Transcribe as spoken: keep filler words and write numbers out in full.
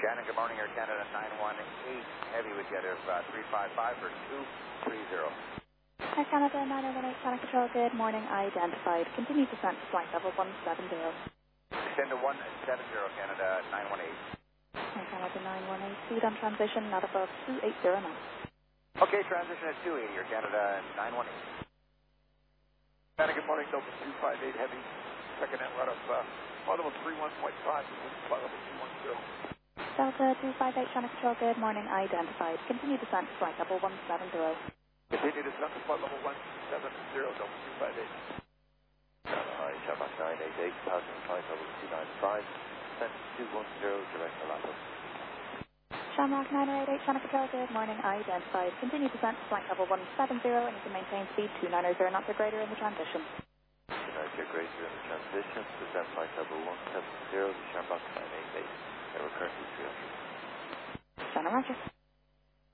Shannon, good morning, Air Canada nine one eight, heavy with jet of uh, three five five for two three zero. Air Canada nine one eight, Shannon Control, good morning, identified. Continue descent to flight level one seven zero. Extend to one seven zero, Canada nine one eight. Air Canada nine one eight, speed on transition, not above two eight zero knots. Okay, transition at two eighty, Air Canada nine one eight. Shannon, good morning, Delta two five eight, heavy, second end run of uh, flight level three one point five, flight level two one zero. Delta two five eight, Shannon Control, good morning, identified. Continue descent to flight level one seven zero. Continue descent to flight level one seven zero, Delta two five eight. Hi, Shamrock nine eight eight, passing flight level two nine five, descent two one zero, direct to Lapo. Shamrock nine eight eight, Shannon Control, good morning, identified. Continue descent to flight level one seven zero, and you can maintain speed two nine zero knots or greater in the transition. two nine zero greater in the transition, descent flight level one seven zero, Shamrock nine eight eight. They were currently three hundred. Shannon Roger.